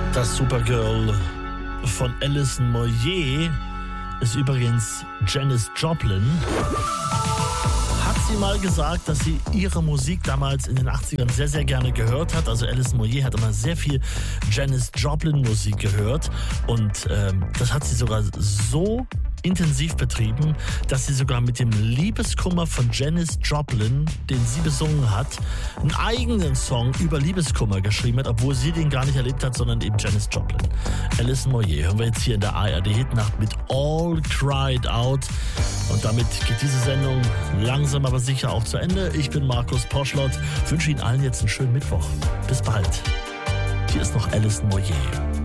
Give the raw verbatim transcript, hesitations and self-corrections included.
Das Supergirl von Alison Moyet ist übrigens Janis Joplin. Hat sie mal gesagt, dass sie ihre Musik damals in den achtzigern sehr, sehr gerne gehört hat. Also Alison Moyet hat immer sehr viel Janis Joplin Musik gehört. Und ähm, das hat sie sogar so intensiv betrieben, dass sie sogar mit dem Liebeskummer von Janis Joplin, den sie besungen hat, einen eigenen Song über Liebeskummer geschrieben hat, obwohl sie den gar nicht erlebt hat, sondern eben Janis Joplin. Alison Moyet hören wir jetzt hier in der A R D-Hitnacht mit All Cried Out. Und damit geht diese Sendung langsam aber sicher auch zu Ende. Ich bin Markus Poschlott, wünsche Ihnen allen jetzt einen schönen Mittwoch. Bis bald. Hier ist noch Alison Moyet.